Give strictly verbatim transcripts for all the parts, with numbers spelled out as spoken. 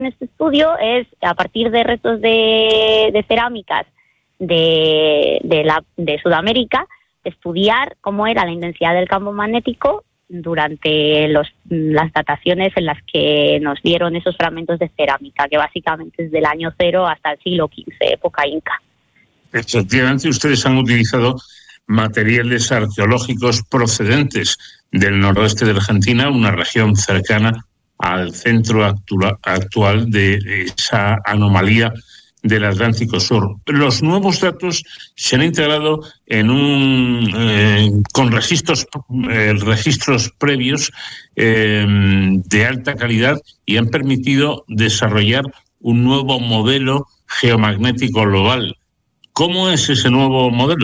en este estudio es, a partir de restos de, de cerámicas de, de, la, de Sudamérica, estudiar cómo era la intensidad del campo magnético durante los, las dataciones en las que nos dieron esos fragmentos de cerámica, que básicamente es del año cero hasta el siglo quince, época inca. Efectivamente, ustedes han utilizado materiales arqueológicos procedentes del noroeste de Argentina, una región cercana al centro actua- actual de esa anomalía del Atlántico Sur. Los nuevos datos se han integrado en un eh, con registros eh, registros previos eh, de alta calidad y han permitido desarrollar un nuevo modelo geomagnético global. ¿Cómo es ese nuevo modelo?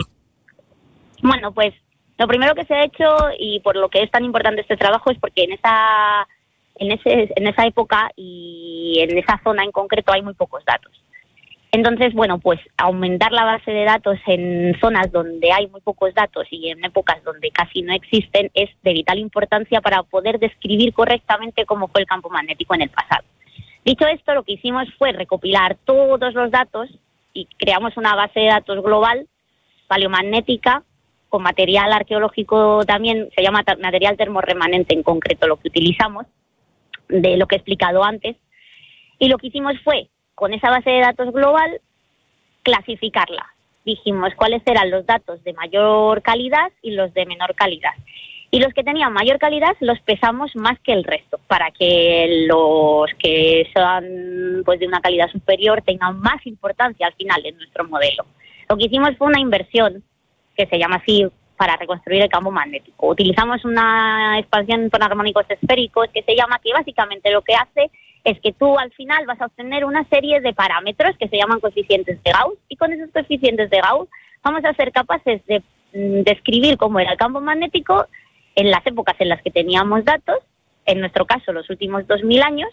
Bueno, pues lo primero que se ha hecho, y por lo que es tan importante este trabajo, es porque en esa en ese en esa época y en esa zona en concreto hay muy pocos datos. Entonces, bueno, pues aumentar la base de datos en zonas donde hay muy pocos datos y en épocas donde casi no existen es de vital importancia para poder describir correctamente cómo fue el campo magnético en el pasado. Dicho esto, lo que hicimos fue recopilar todos los datos y creamos una base de datos global, paleomagnética, con material arqueológico también, se llama material termorremanente en concreto lo que utilizamos, de lo que he explicado antes. Y lo que hicimos fue, con esa base de datos global, clasificarla. Dijimos cuáles eran los datos de mayor calidad y los de menor calidad. Y los que tenían mayor calidad los pesamos más que el resto, para que los que son pues de una calidad superior tengan más importancia al final en nuestro modelo. Lo que hicimos fue una inversión, que se llama así, para reconstruir el campo magnético. Utilizamos una expansión por armónicos esféricos que se llama, que básicamente lo que hace es que tú al final vas a obtener una serie de parámetros que se llaman coeficientes de Gauss, y con esos coeficientes de Gauss vamos a ser capaces de mm, describir cómo era el campo magnético en las épocas en las que teníamos datos, en nuestro caso los últimos dos mil años,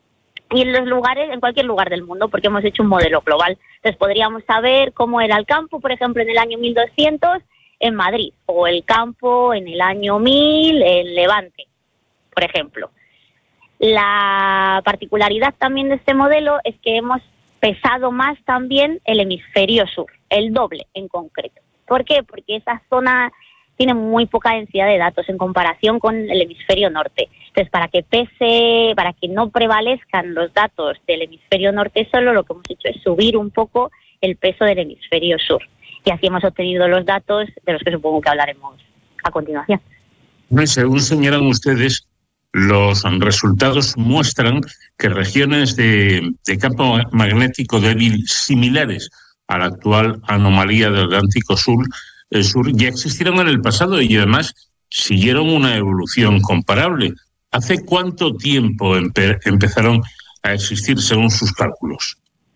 y en los lugares, en cualquier lugar del mundo, porque hemos hecho un modelo global. Entonces podríamos saber cómo era el campo, por ejemplo, en el año mil doscientos en Madrid, o el campo en el año mil en Levante, por ejemplo. La particularidad también de este modelo es que hemos pesado más también el hemisferio sur, el doble en concreto. ¿Por qué? Porque esa zona tiene muy poca densidad de datos en comparación con el hemisferio norte. Entonces, para que pese, para que no prevalezcan los datos del hemisferio norte solo, lo que hemos hecho es subir un poco el peso del hemisferio sur. Y así hemos obtenido los datos de los que supongo que hablaremos a continuación. Según señalan ustedes, los resultados muestran que regiones de, de campo magnético débil similares a la actual anomalía del Atlántico Sur, el sur ya existieron en el pasado y además siguieron una evolución comparable. ¿Hace cuánto tiempo empe- empezaron a existir según sus cálculos?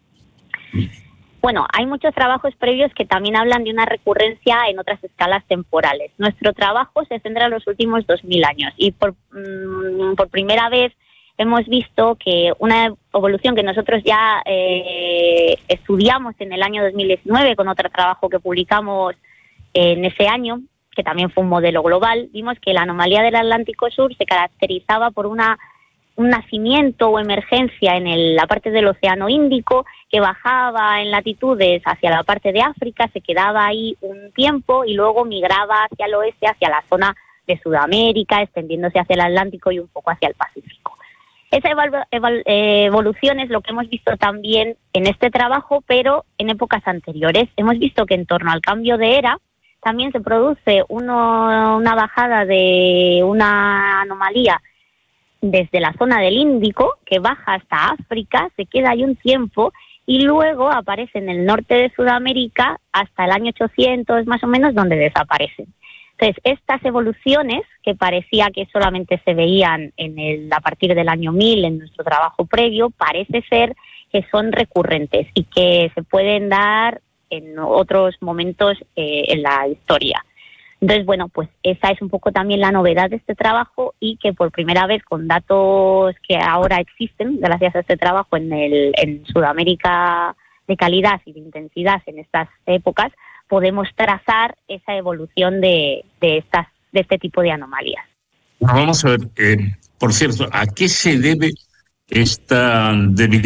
Bueno, hay muchos trabajos previos que también hablan de una recurrencia en otras escalas temporales. Nuestro trabajo se centra en los últimos dos mil años y por, mmm, por primera vez hemos visto que una evolución que nosotros ya eh, estudiamos en el año dos mil diecinueve con otro trabajo que publicamos en ese año, que también fue un modelo global, vimos que la anomalía del Atlántico Sur se caracterizaba por una un nacimiento o emergencia en el, la parte del Océano Índico, que bajaba en latitudes hacia la parte de África, se quedaba ahí un tiempo y luego migraba hacia el oeste, hacia la zona de Sudamérica, extendiéndose hacia el Atlántico y un poco hacia el Pacífico. Esa evol- evol- eh, evolución es lo que hemos visto también en este trabajo, pero en épocas anteriores. Hemos visto que en torno al cambio de era también se produce uno, una bajada de una anomalía desde la zona del Índico, que baja hasta África, se queda ahí un tiempo y luego aparece en el norte de Sudamérica hasta el año ochocientos más o menos, donde desaparecen. Entonces, estas evoluciones, que parecía que solamente se veían en el, a partir del año mil en nuestro trabajo previo, parece ser que son recurrentes y que se pueden dar en otros momentos eh, en la historia. Entonces, bueno, pues esa es un poco también la novedad de este trabajo y que por primera vez con datos que ahora existen, gracias a este trabajo en, el, en Sudamérica de calidad y de intensidad en estas épocas, podemos trazar esa evolución de, de, estas, de este tipo de anomalías. Vamos a ver, eh, por cierto, ¿a qué se debe esta debilidad